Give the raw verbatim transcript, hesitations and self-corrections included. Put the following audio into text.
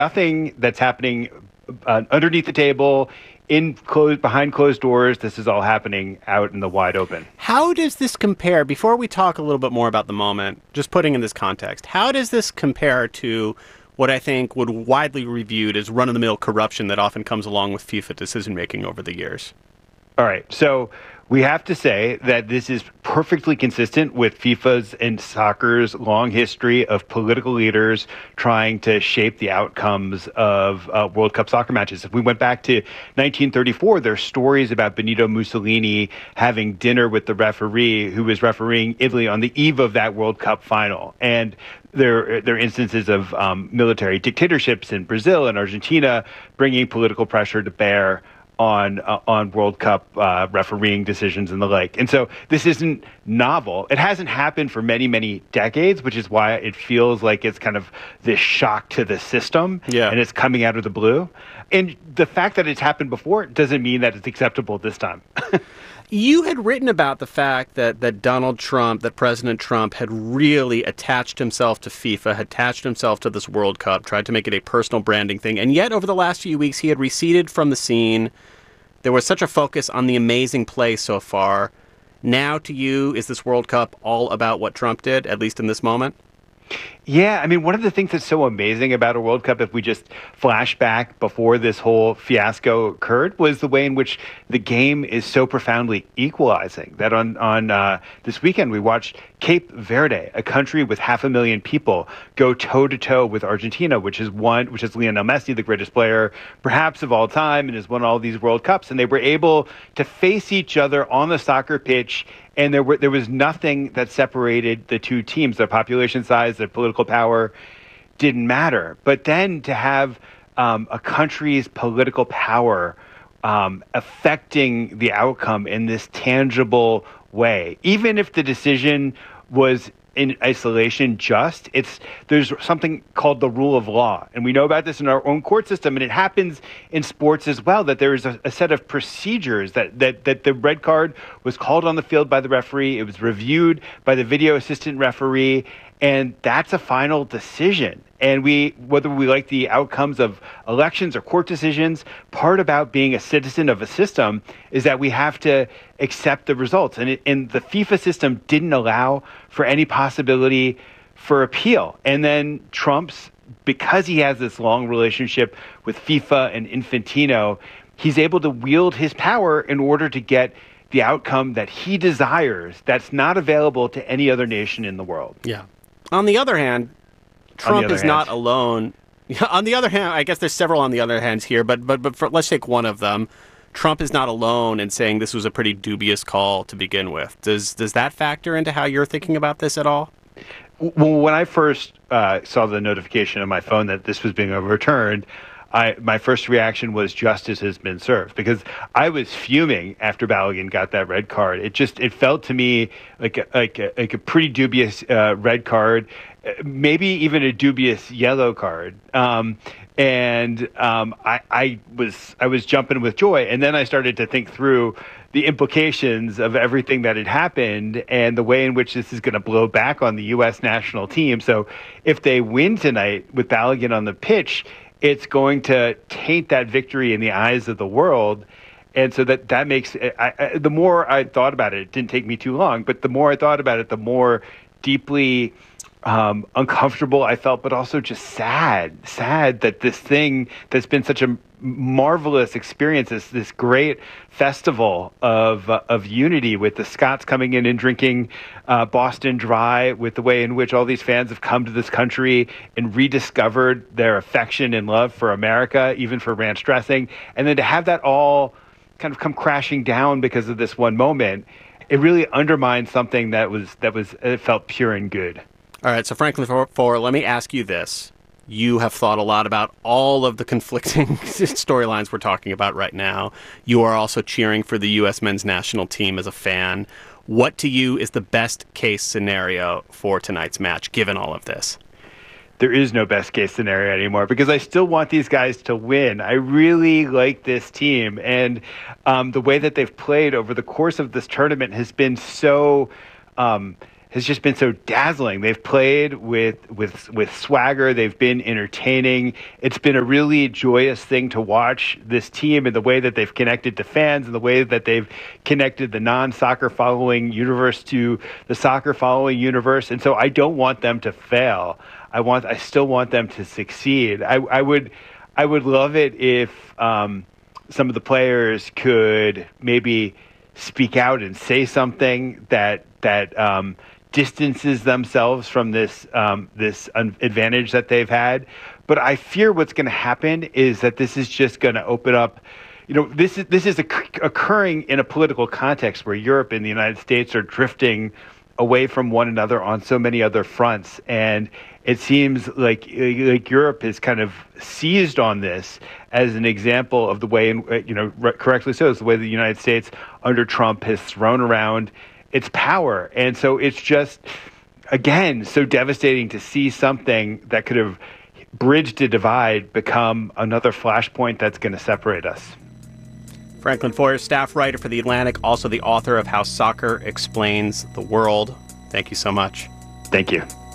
nothing that's happening uh, underneath the table, in closed, behind closed doors. This is all happening out in the wide open. How does this compare, before we talk a little bit more about the moment, just putting in this context, how does this compare to what I think would widely reviewed as run-of-the-mill corruption that often comes along with FIFA decision-making over the years? All right, so we have to say that this is perfectly consistent with FIFA's and soccer's long history of political leaders trying to shape the outcomes of uh, World Cup soccer matches. If we went back to nineteen thirty-four, there's stories about Benito Mussolini having dinner with the referee who was refereeing Italy on the eve of that World Cup final. And there, there are instances of um, military dictatorships in Brazil and Argentina bringing political pressure to bear on uh, on World Cup uh, refereeing decisions and the like. And so this isn't novel. It hasn't happened for many, many decades, which is why it feels like it's kind of this shock to the system, yeah. and it's coming out of the blue. And the fact that it's happened before doesn't mean that it's acceptable this time. You had written about the fact that, that Donald Trump, that President Trump had really attached himself to FIFA, had attached himself to this World Cup, tried to make it a personal branding thing. And yet over the last few weeks, he had receded from the scene. There was such a focus on the amazing play so far. Now to you, is this World Cup all about what Trump did, at least in this moment? Yeah, I mean, one of the things that's so amazing about a World Cup, if we just flash back before this whole fiasco occurred, was the way in which the game is so profoundly equalizing. That on on uh, this weekend we watched Cape Verde, a country with half a million people, go toe to toe with Argentina, which is one, which is Lionel Messi, the greatest player perhaps of all time, and has won all these World Cups. And they were able to face each other on the soccer pitch. And there were there was nothing that separated the two teams. Their population size, their political power didn't matter. But then to have um, a country's political power um, affecting the outcome in this tangible way, even if the decision was in isolation just, it's there's something called the rule of law. And we know about this in our own court system, and it happens in sports as well, that there is a, a set of procedures that, that, that the red card was called on the field by the referee, it was reviewed by the video assistant referee, and that's a final decision. And we, whether we like the outcomes of elections or court decisions, part about being a citizen of a system is that we have to accept the results. And, it, and the FIFA system didn't allow for any possibility for appeal. And then Trump's, because he has this long relationship with FIFA and Infantino, he's able to wield his power in order to get the outcome that he desires that's not available to any other nation in the world. Yeah. On the other hand, Trump other is hand. not alone. On the other hand, I guess there's several on the other hands here, but but but for, let's take one of them. Trump is not alone in saying this was a pretty dubious call to begin with. Does does that factor into how you're thinking about this at all? Well, when I first uh, saw the notification on my phone that this was being overturned, I, my first reaction was justice has been served, because I was fuming after Balogun got that red card. It just it felt to me like a, like a, like a pretty dubious uh, red card, maybe even a dubious yellow card. Um, and um, I, I was I was jumping with joy, and then I started to think through the implications of everything that had happened and the way in which this is going to blow back on the U S national team. So if they win tonight with Balogun on the pitch, it's going to taint that victory in the eyes of the world. And so that, that makes it, I, I, the more I thought about it, it didn't take me too long, but the more I thought about it, the more deeply um, uncomfortable I felt, but also just sad, sad that this thing that's been such a marvelous experience, this, this great festival of uh, of unity with the Scots coming in and drinking uh, Boston Dry, with the way in which all these fans have come to this country and rediscovered their affection and love for America, even for ranch dressing, and then to have that all kind of come crashing down because of this one moment, it really undermines something that was that was it felt pure and good. All right, so Franklin Foer, let me ask you this. You have thought a lot about all of the conflicting storylines we're talking about right now. You are also cheering for the U S men's national team as a fan. What to you is the best case scenario for tonight's match, given all of this? There is no best case scenario anymore, because I still want these guys to win. I really like this team, and um, the way that they've played over the course of this tournament has been so um, has just been so dazzling. They've played with with with swagger. They've been entertaining. It's been a really joyous thing to watch this team and the way that they've connected to fans and the way that they've connected the non-soccer following universe to the soccer following universe. And so I don't want them to fail. I want I still want them to succeed. I, I would I would love it if um, some of the players could maybe speak out and say something that that um, distances themselves from this um, this advantage that they've had. But I fear what's going to happen is that this is just going to open up. You know, this is this is occurring in a political context where Europe and the United States are drifting away from one another on so many other fronts, and it seems like like Europe has kind of seized on this as an example of the way, in, you know, correctly so, is the way the United States under Trump has thrown around its power. And so it's just, again, so devastating to see something that could have bridged a divide become another flashpoint that's going to separate us. Franklin Foer, staff writer for The Atlantic, also the author of How Soccer Explains the World. Thank you so much. Thank you.